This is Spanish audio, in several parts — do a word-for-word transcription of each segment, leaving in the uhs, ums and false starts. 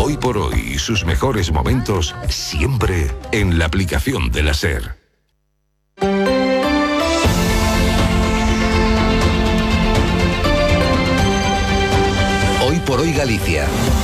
Hoy por hoy y sus mejores momentos siempre en la aplicación de la SER. Hoy por hoy Galicia.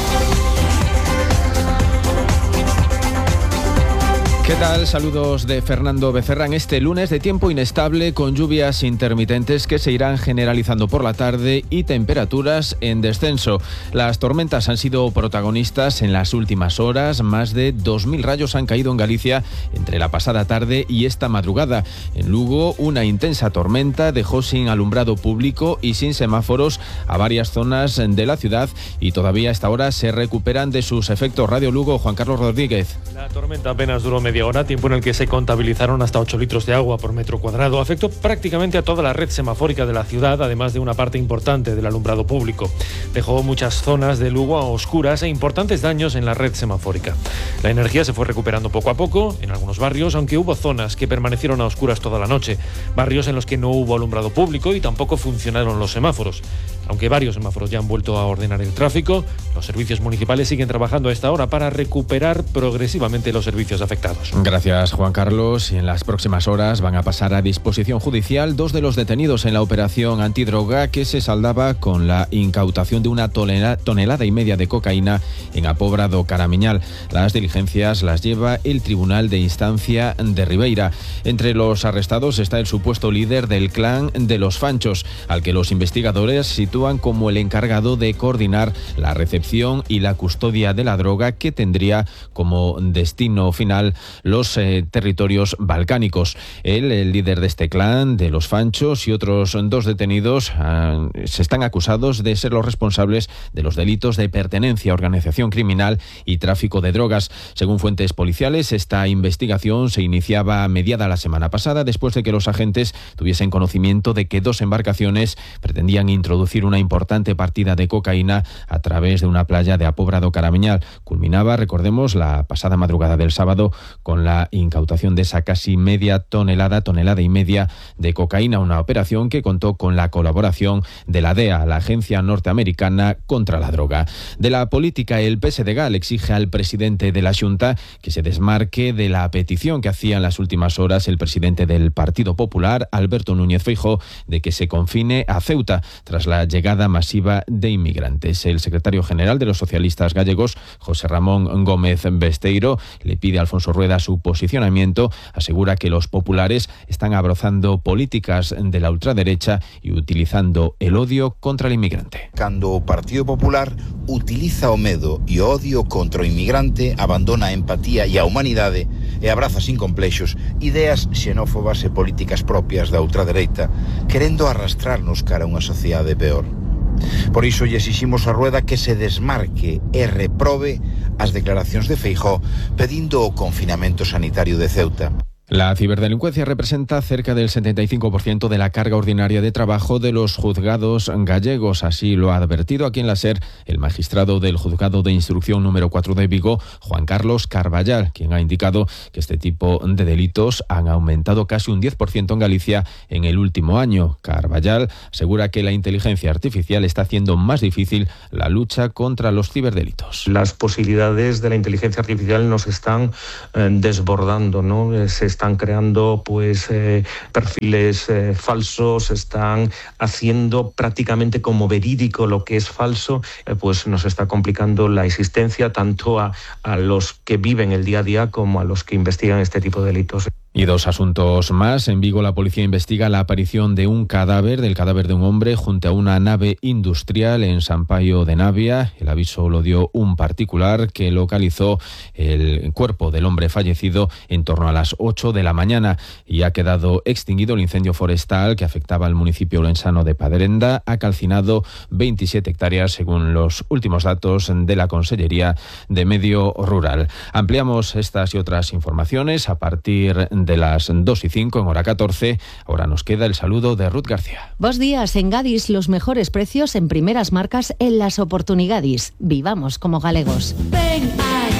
¿Qué tal? Saludos de Fernando Becerra en este lunes de tiempo inestable con lluvias intermitentes que se irán generalizando por la tarde y temperaturas en descenso. Las tormentas han sido protagonistas en las últimas horas. Más de dos mil rayos han caído en Galicia entre la pasada tarde y esta madrugada. En Lugo, una intensa tormenta dejó sin alumbrado público y sin semáforos a varias zonas de la ciudad y todavía a esta hora se recuperan de sus efectos. Radio Lugo, Juan Carlos Rodríguez. La tormenta apenas duró media hora, tiempo en el que se contabilizaron hasta ocho litros de agua por metro cuadrado. Afectó prácticamente a toda la red semafórica de la ciudad, además de una parte importante del alumbrado público. Dejó muchas zonas de Lugo a oscuras e importantes daños en la red semafórica. La energía se fue recuperando poco a poco en algunos barrios, aunque hubo zonas que permanecieron a oscuras toda la noche. Barrios en los que no hubo alumbrado público y tampoco funcionaron los semáforos. Aunque varios semáforos ya han vuelto a ordenar el tráfico, los servicios municipales siguen trabajando a esta hora para recuperar progresivamente los servicios afectados. Gracias, Juan Carlos. Y en las próximas horas van a pasar a disposición judicial dos de los detenidos en la operación antidroga que se saldaba con la incautación de una tonelada, tonelada y media de cocaína en Apobra do Caramiñal. Las diligencias las lleva el Tribunal de Instancia de Ribeira. Entre los arrestados está el supuesto líder del clan de los Fanchos, al que los investigadores sitúan como el encargado de coordinar la recepción y la custodia de la droga que tendría como destino final los eh, territorios balcánicos. Él, el líder de este clan, de los Fanchos, y otros dos detenidos eh, se están acusados de ser los responsables de los delitos de pertenencia a organización criminal y tráfico de drogas. Según fuentes policiales, esta investigación se iniciaba mediada la semana pasada después de que los agentes tuviesen conocimiento de que dos embarcaciones pretendían introducir una importante partida de cocaína a través de una playa de Apobra do Caramiñal. Culminaba, recordemos, la pasada madrugada del sábado con la incautación de esa casi media tonelada, tonelada y media de cocaína, una operación que contó con la colaboración de la D E A, la Agencia Norteamericana contra la Droga. De la política, el P S D G exige al presidente de la Xunta que se desmarque de la petición que hacía en las últimas horas el presidente del Partido Popular, Alberto Núñez Feijóo, de que se confine a Ceuta tras la llegada masiva de inmigrantes. El secretario general de los socialistas gallegos, José Ramón Gómez Besteiro, le pide a Alfonso Rueda su posicionamiento. Asegura que los populares están abrazando políticas de la ultraderecha y utilizando el odio contra el inmigrante. Cando o Partido Popular utiliza o medo e o odio contra o inmigrante, abandona a empatía e a humanidade e abraza sin complexos ideas xenófobas e políticas propias da ultradereita, querendo arrastrarnos cara a unha sociedade peor. Por iso lle exiximos a Rueda que se desmarque e reprobe as declaracións de Feijóo pedindo o confinamento sanitario de Ceuta. La ciberdelincuencia representa cerca del setenta y cinco por ciento de la carga ordinaria de trabajo de los juzgados gallegos. Así lo ha advertido aquí en la SER el magistrado del Juzgado de Instrucción número cuatro de Vigo, Juan Carlos Carballal, quien ha indicado que este tipo de delitos han aumentado casi un diez por ciento en Galicia en el último año. Carballal asegura que la inteligencia artificial está haciendo más difícil la lucha contra los ciberdelitos. Las posibilidades de la inteligencia artificial nos están eh, desbordando, ¿no? Se están creando pues eh, perfiles eh, falsos, están haciendo prácticamente como verídico lo que es falso, eh, pues nos está complicando la existencia tanto a, a los que viven el día a día como a los que investigan este tipo de delitos. Y dos asuntos más. En Vigo, la policía investiga la aparición de un cadáver, del cadáver de un hombre, junto a una nave industrial en San Paio de Navia. El aviso lo dio un particular que localizó el cuerpo del hombre fallecido en torno a las ocho de la mañana y ha quedado extinguido el incendio forestal que afectaba al municipio olensano de Padrenda. Ha calcinado veintisiete hectáreas, según los últimos datos de la Consellería de Medio Rural. Ampliamos estas y otras informaciones a partir de de las dos y cinco en hora catorce. Ahora nos queda el saludo de Ruth García. Bos días. En Gadis, los mejores precios en primeras marcas en las oportunidades. Vivamos como galegos. Ven a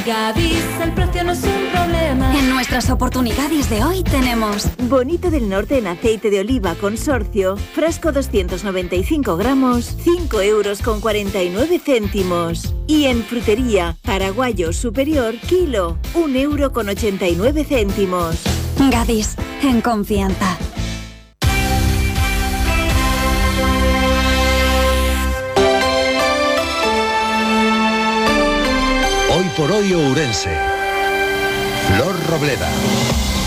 Gadis, el precio no es un problema. En nuestras oportunidades de hoy tenemos Bonito del Norte en aceite de oliva consorcio, frasco doscientos noventa y cinco gramos, cinco euros con cuarenta y nueve céntimos. Y en frutería, paraguayo superior, kilo, un euro con ochenta y nueve céntimos. Gadis, en confianza. Hoy por hoy Ourense. Flor Robleda.